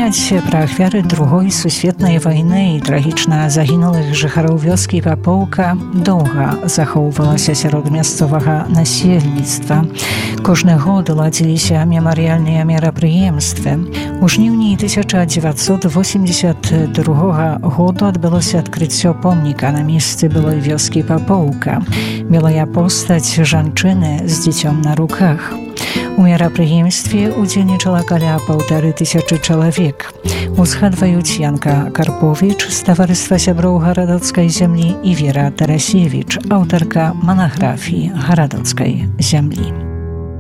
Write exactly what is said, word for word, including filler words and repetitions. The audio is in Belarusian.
Успомняць пра ахвяры другой сусветнай вайны і трагічна загінулых жыхароў вёскі Папоўка доўга захоўвалася сярод мясцовага насельніцтва. Кожны год ладзіліся мемарыяльныя мерапрыемствы. У жніўні тысяча дзевяцьсот восемьдесят другога году адбылося адкрыццё помніка на месцы былой вёскі Папоўка. Белая постаць жанчыны з дзіцём на руках. У мерапрыемстве удзельнічала каля паўтары тысячы чалавек. Узгадваюць Янка Карповіч з таварыства сяброў гарадоцкай зямлі і Вера Тарасевіч, аўтарка манаграфіі гарадоцкай зямлі.